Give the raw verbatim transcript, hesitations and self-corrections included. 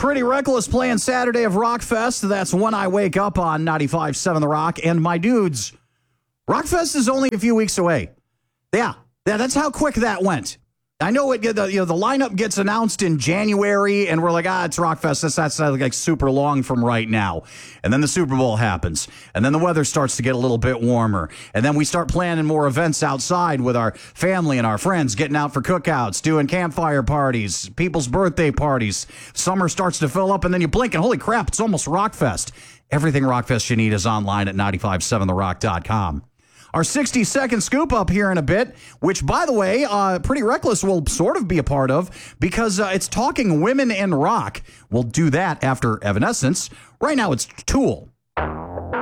Pretty Reckless playing Saturday of Rockfest. That's when I wake up on ninety-five point seven The Rock. And my dudes, Rockfest is only a few weeks away. Yeah, yeah, that's how quick that went. I know it. The, you know, the lineup gets announced in January, and we're like, ah, it's Rockfest. That's, that's like super long from right now. And then the Super Bowl happens, and then the weather starts to get a little bit warmer, and then we start planning more events outside with our family and our friends, getting out for cookouts, doing campfire parties, people's birthday parties. Summer starts to fill up, and then you blink, and holy crap, it's almost Rockfest. Everything Rockfest you need is online at nine five seven the rock dot com. Our sixty-second scoop up here in a bit, which, by the way, uh, Pretty Reckless will sort of be a part of because uh, it's talking women and rock. We'll do that after Evanescence. Right now, it's Tool.